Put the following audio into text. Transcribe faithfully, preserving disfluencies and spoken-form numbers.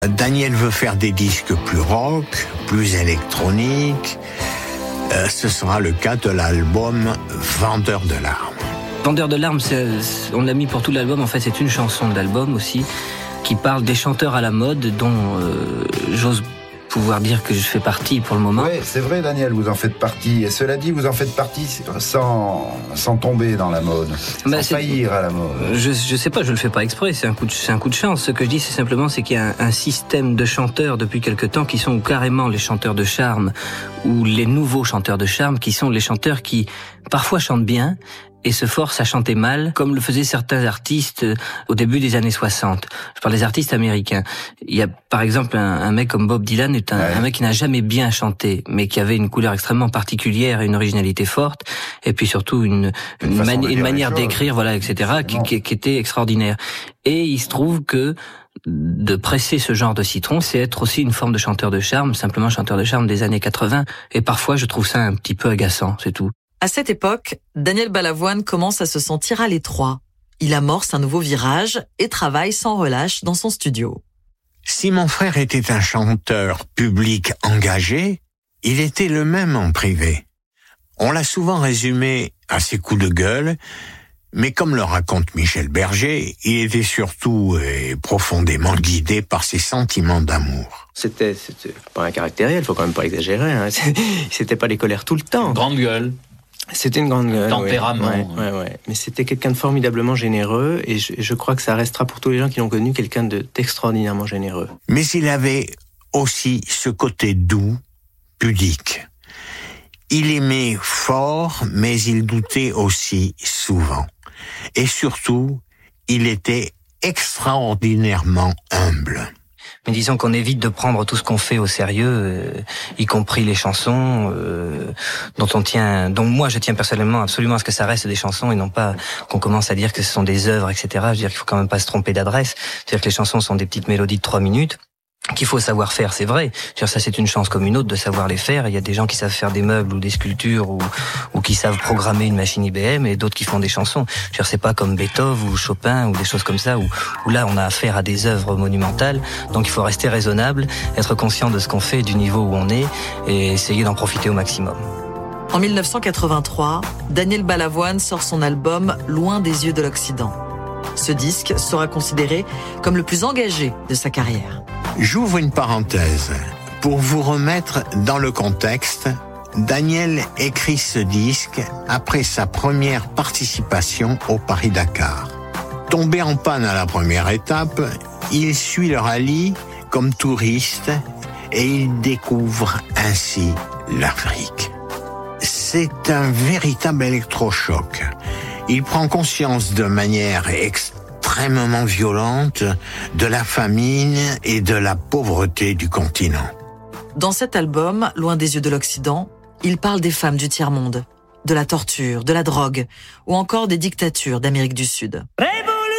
Daniel veut faire des disques plus rock, plus électroniques. Euh, ce sera le cas de l'album Vendeur de larmes. Vendeur de larmes, c'est, on l'a mis pour tout l'album. En fait, c'est une chanson de l'album aussi qui parle des chanteurs à la mode dont euh, j'ose pouvoir dire que je fais partie pour le moment. Oui, c'est vrai, Daniel, vous en faites partie. Et cela dit, vous en faites partie sans, sans tomber dans la mode, bah, sans faillir à la mode. Je, je sais pas, je le fais pas exprès, c'est un coup de, c'est un coup de chance. Ce que je dis, c'est simplement, c'est qu'il y a un, un système de chanteurs depuis quelque temps qui sont carrément les chanteurs de charme ou les nouveaux chanteurs de charme qui sont les chanteurs qui parfois chantent bien et se forcent à chanter mal, comme le faisaient certains artistes au début des années soixante. Je parle des artistes américains. Il y a, par exemple, un, un mec comme Bob Dylan est un, ouais. un mec qui n'a jamais bien chanté, mais qui avait une couleur extrêmement particulière et une originalité forte, et puis surtout une, une, une, mani- une manière d'écrire, voilà, et cetera, qui, qui, qui était extraordinaire. Et il se trouve que de presser ce genre de citron, c'est être aussi une forme de chanteur de charme, simplement chanteur de charme des années quatre-vingts, et parfois je trouve ça un petit peu agaçant, c'est tout. À cette époque, Daniel Balavoine commence à se sentir à l'étroit. Il amorce un nouveau virage et travaille sans relâche dans son studio. Si mon frère était un chanteur public engagé, il était le même en privé. On l'a souvent résumé à ses coups de gueule, mais comme le raconte Michel Berger, il était surtout et profondément guidé par ses sentiments d'amour. C'était, c'était pas un caractériel, il faut quand même pas exagérer. Hein. C'était pas les colères tout le temps. Grande gueule. C'était une grande gueule. Tempérament. Ouais, ouais, ouais. Mais c'était quelqu'un de formidablement généreux et je, je crois que ça restera pour tous les gens qui l'ont connu quelqu'un de, d'extraordinairement généreux. Mais il avait aussi ce côté doux, pudique. Il aimait fort, mais il doutait aussi souvent. Et surtout, il était extraordinairement humble. Mais disons qu'on évite de prendre tout ce qu'on fait au sérieux, euh, y compris les chansons, euh, dont on tient, dont moi je tiens personnellement absolument à ce que ça reste des chansons et non pas qu'on commence à dire que ce sont des œuvres, et cetera. Je veux dire qu'il faut quand même pas se tromper d'adresse. C'est-à-dire que les chansons sont des petites mélodies de trois minutes. Qu'il faut savoir faire, c'est vrai. Je veux dire, ça c'est une chance comme une autre de savoir les faire. Il y a des gens qui savent faire des meubles ou des sculptures ou, ou qui savent programmer une machine I B M et d'autres qui font des chansons. Je veux dire, c'est pas comme Beethoven ou Chopin ou des choses comme ça où, où là on a affaire à des œuvres monumentales. Donc il faut rester raisonnable, être conscient de ce qu'on fait, du niveau où on est et essayer d'en profiter au maximum. En dix-neuf cent quatre-vingt-trois, Daniel Balavoine sort son album Loin des yeux de l'Occident. Ce disque sera considéré comme le plus engagé de sa carrière. J'ouvre une parenthèse. Pour vous remettre dans le contexte, Daniel écrit ce disque après sa première participation au Paris-Dakar. Tombé en panne à la première étape, il suit le rallye comme touriste et il découvre ainsi l'Afrique. C'est un véritable électrochoc. Il prend conscience de manière extrêmement violente de la famine et de la pauvreté du continent. Dans cet album, Loin des yeux de l'Occident, il parle des femmes du tiers-monde, de la torture, de la drogue ou encore des dictatures d'Amérique du Sud.